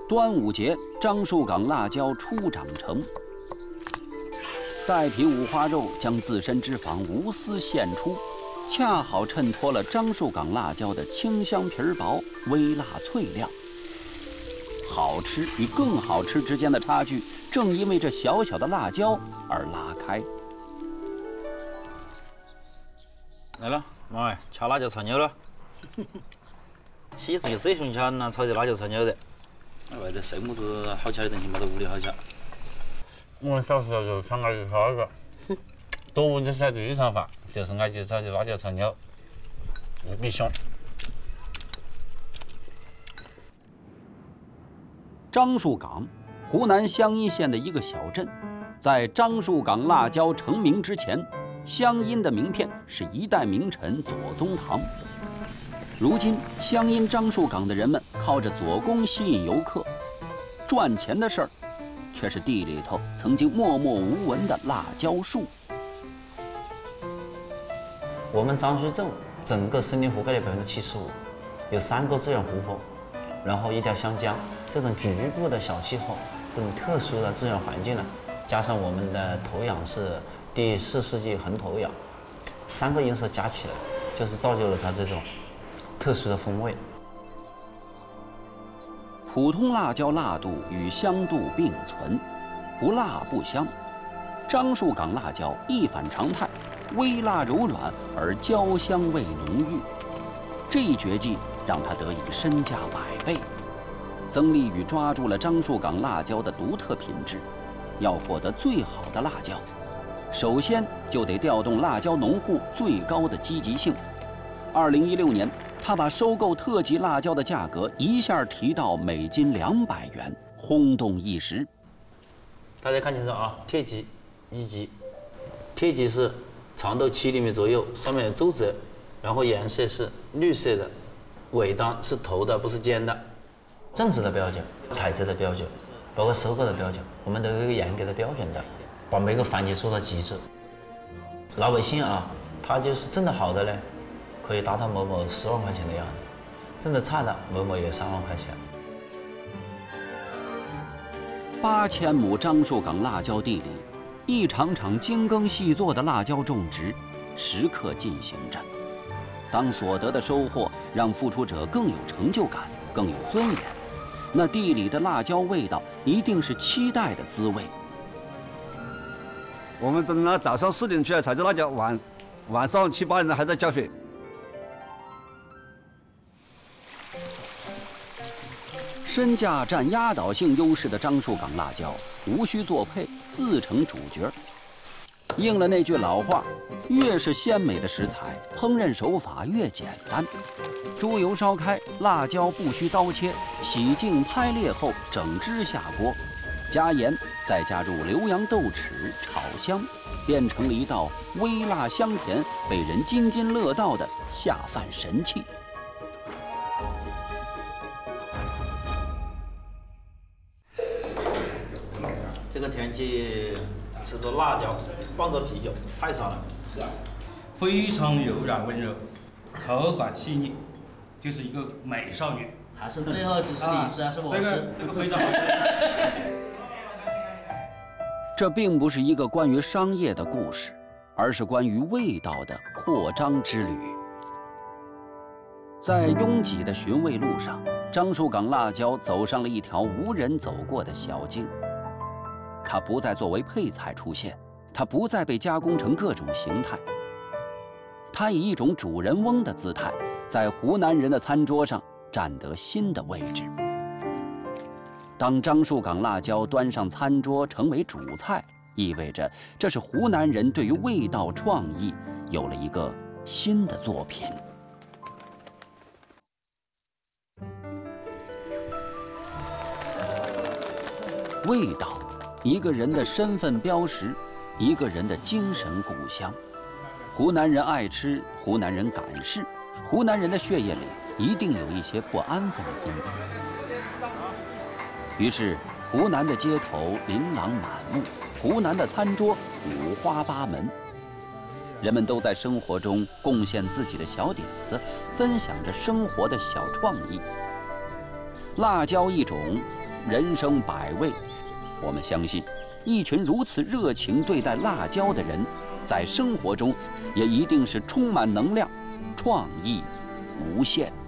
端午节，樟树港辣椒初长成。带皮五花肉将自身脂肪无私献出，恰好衬托了樟树港辣椒的清香皮薄、微辣脆亮。好吃与更好吃之间的差距，正因为这小小的辣椒而拉开。 来了，妈呀，吃辣椒炒牛了。喜子就最喜欢吃那炒的辣椒炒牛的。外头谁么子好吃的东西没得屋里好吃。 我小时候就想爱去炒个，端午节吃第一餐饭就是爱去炒的辣椒炒牛，无比香。 樟树港，湖南湘阴县的一个小镇，在樟树港辣椒成名之前，湘阴的名片是一代名臣左宗棠。如今，湘阴樟树港的人们靠着左公吸引游客，赚钱的事儿，却是地里头曾经默默无闻的辣椒树。 我们樟树镇整个森林覆盖的75%，有3个资源湖泊，然后一条湘江，这种局部的小气候，这种特殊的自然环境呢，加上我们的土壤是第4世纪红土壤，3个因素加起来，就是造就了它这种特殊的风味。 普通辣椒辣度与香度并存，不辣不香。樟树港辣椒一反常态，微辣柔软而焦香味浓郁，这一绝技让它得以身价100倍。曾丽宇抓住了樟树港辣椒的独特品质。要获得最好的辣椒，首先就得调动辣椒农户最高的积极性。2016年，他把收购特级辣椒的价格一下提到每斤200元，轰动一时。 大家看清楚啊，特级、1级。特级是长度7厘米左右，上面有皱褶，然后颜色是绿色的，尾端是头的，不是尖的。种植的标准、采摘的标准，包括收购的标准，我们都有一个严格的标准在，把每个环节做到极致。老百姓啊，他就是种的好的呢，可以达到某某10万块钱的样子，种的差的某某也3万块钱。 8000亩樟树港辣椒地里，一场场精耕细作的辣椒种植时刻进行着。当所得的收获让付出者更有成就感，更有尊严，那地里的辣椒味道一定是期待的滋味。 我们真的早上4点出来采摘辣椒，晚上7、8点还在浇水。 身价占压倒性优势的樟树港辣椒，无需做配，自成主角。应了那句老话，越是鲜美的食材，烹饪手法越简单。猪油烧开，辣椒不需刀切，洗净拍裂后整只下锅，加盐，再加入浏阳豆豉炒香，变成了一道微辣香甜、被人津津乐道的下饭神器。 这个天气吃着辣椒，拌着啤酒，太爽了。 是啊，非常柔软温柔，口感细腻，就是一个美少女。 还是最后只是你吃还是我吃？ 这个非常好吃。 这并不是一个关于商业的故事，而是关于味道的扩张之旅。在拥挤的寻味路上，樟树港辣椒走上了一条无人走过的小径。它不再作为配菜出现，它不再被加工成各种形态，它以一种主人翁的姿态，在湖南人的餐桌上占得新的位置。当樟树港辣椒端上餐桌成为主菜，意味着这是湖南人对于味道创意有了一个新的作品。味道，一个人的身份标识，一个人的精神故乡。湖南人爱吃，湖南人敢试，湖南人的血液里一定有一些不安分的因子。于是，湖南的街头琳琅满目，湖南的餐桌五花八门。人们都在生活中贡献自己的小点子，分享着生活的小创意。辣椒一种， 人生百味。我们相信，一群如此热情对待辣椒的人，在生活中也一定是充满能量，创意无限。